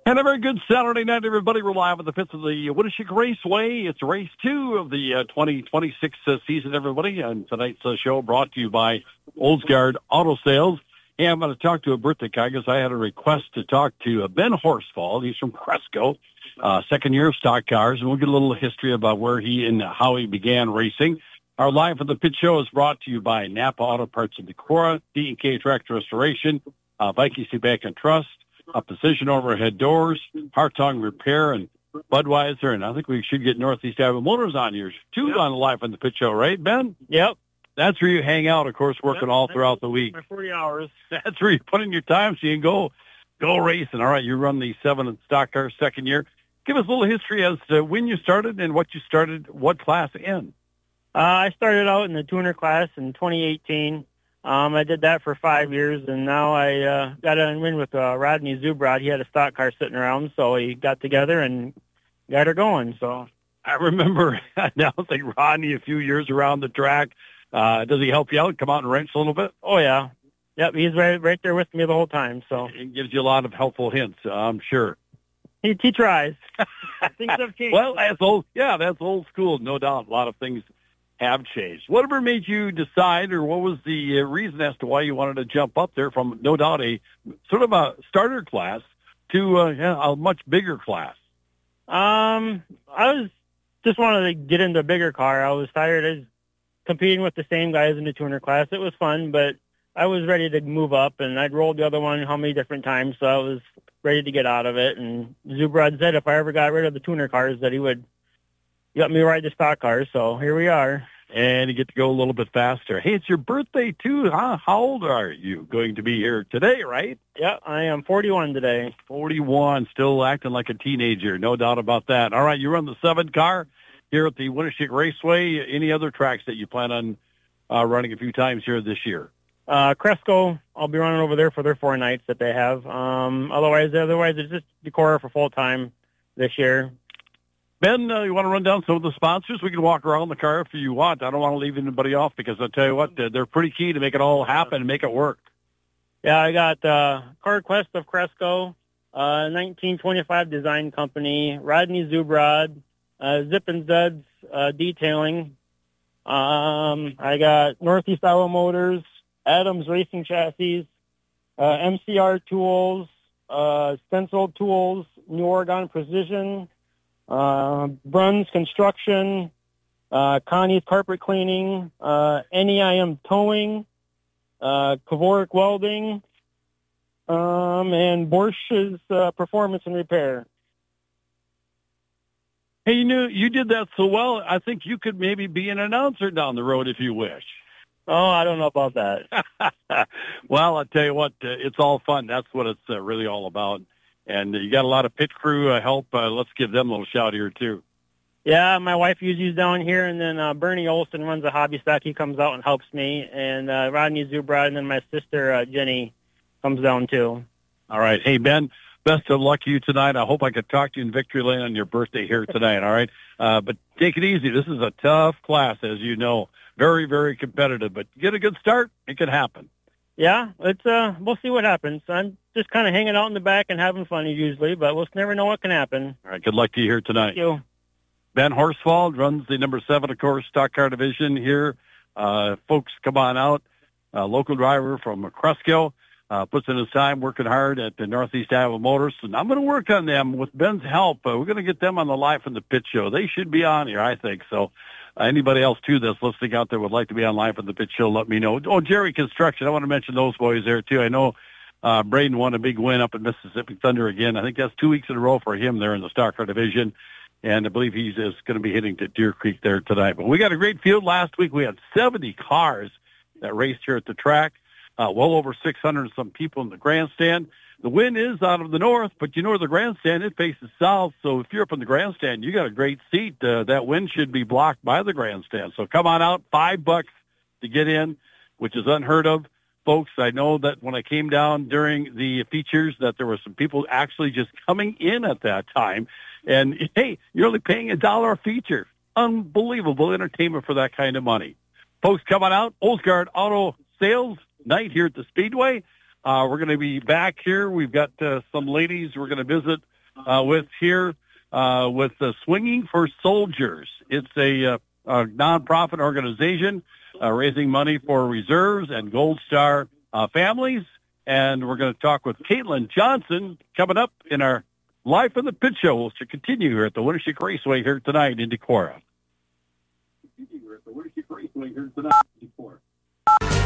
And a very good Saturday night, everybody. We're live at the pits of the Winneshiek Raceway. It's race 2 of the 2026 season, everybody. And tonight's show brought to you by Oldsgard Auto Sales. Hey, I'm going to talk to a birthday guy because I had a request to talk to Ben Horsfall. He's from Cresco, second year of stock cars. And we'll get a little history about where he and how he began racing. Our Live at the Pit show is brought to you by Napa Auto Parts of Decorah, D&K Tractor Restoration, Viking Bank and Trust, Precision Overhead Doors, Hartong Repair, and Budweiser. And I think we should get Northeast Iowa Motors on here, too, on the Live on the Pit show, right, Ben? Yep. That's where you hang out, of course, working all throughout the week. My 40 hours. That's where you put in your time so you can go racing. All right, you run the 7 in stock car second year. Give us a little history as to when you started and what you started, what class in. I started out in the tuner class in 2018. I did that for 5 years, and now I got in win with Rodney Zubrod. He had a stock car sitting around, so we got together and got her going. So I remember announcing Rodney a few years around the track. Does he help you out, come out and wrench a little bit? Oh, yeah. Yep, he's right there with me the whole time. So it gives you a lot of helpful hints, I'm sure. He tries. Things have changed. Well, that's old school, no doubt. A lot of things have changed. Whatever made you decide, or what was the reason as to why you wanted to jump up there from, no doubt, a sort of a starter class to a much bigger class? I was just wanted to get into a bigger car. I was tired of competing with the same guys in the tuner class. It was fun, but I was ready to move up, and I'd rolled the other one how many different times, so I was ready to get out of it. And Zubrod said if I ever got rid of the tuner cars that he would let me ride the stock cars, so here we are. And you get to go a little bit faster. Hey, it's your birthday, too, huh? How old are you? Going to be here today, right? Yeah, I am 41 today. 41, still acting like a teenager, no doubt about that. All right, you run the 7 car here at the Winneshiek Raceway. Any other tracks that you plan on running a few times here this year? Cresco, I'll be running over there for their 4 nights that they have. Otherwise, it's just Decorah for full time this year. Ben, you want to run down some of the sponsors? We can walk around the car if you want. I don't want to leave anybody off because I'll tell you what, they're pretty key to make it all happen and make it work. Yeah, I got CarQuest of Cresco, 1925 Design Company, Rodney Zubrod, Zip and Zeds Detailing. I got Northeast Iowa Motors, Adams Racing Chassis, MCR Tools, Stencil Tools, New Oregon Precision, Bruns Construction, Connie's Carpet Cleaning, NEIM Towing, Kavorik Welding, and Borsch's Performance and Repair. Hey, you did that so well, I think you could maybe be an announcer down the road if you wish. Oh, I don't know about that. Well, I'll tell you what, it's all fun. That's what it's really all about. And you got a lot of pit crew help. Let's give them a little shout here, too. Yeah, my wife usually is down here, and then Bernie Olson runs a hobby stock. He comes out and helps me, and Rodney Zubrod, and then my sister, Jenny, comes down, too. All right. Hey, Ben, best of luck to you tonight. I hope I could talk to you in Victory Lane on your birthday here tonight, all right? But take it easy. This is a tough class, as you know. Very, very competitive. But get a good start, it could happen. Yeah, we'll see what happens. I'm just kind of hanging out in the back and having fun usually, but we'll never know what can happen. All right, good luck to you here tonight. Thank you. Ben Horsfall runs the number 7, of course, stock car division here. Folks, come on out. Local driver from Cresco, puts in his time working hard at the Northeast Iowa Motors. And I'm going to work on them with Ben's help. We're going to get them on the Live from the Pit show. They should be on here, I think. So anybody else, too, that's listening out there would like to be on Live from the Pit show, let me know. Oh, Jerry Construction. I want to mention those boys there, too. I know Braden won a big win up at Mississippi Thunder again. I think that's 2 weeks in a row for him there in the stock car division. And I believe he's going to be hitting to Deer Creek there tonight. But we got a great field. Last week we had 70 cars that raced here at the track. Well over 600 and some people in the grandstand. The wind is out of the north, but you know where the grandstand, it faces south. So if you're up in the grandstand, you got a great seat. That wind should be blocked by the grandstand. So come on out, $5 to get in, which is unheard of. Folks, I know that when I came down during the features that there were some people actually just coming in at that time. And, hey, you're only paying $1 a feature. Unbelievable entertainment for that kind of money. Folks, come on out. Oldsgard Auto Sales night here at the Speedway. We're going to be back here. We've got some ladies we're going to visit with the Swinging for Soldiers. It's a nonprofit organization raising money for reserves and Gold Star families. And we're going to talk with Caitlin Johnson coming up in our Life in the Pit Show, which will continue here at the Winnershik Raceway here tonight in Decorah.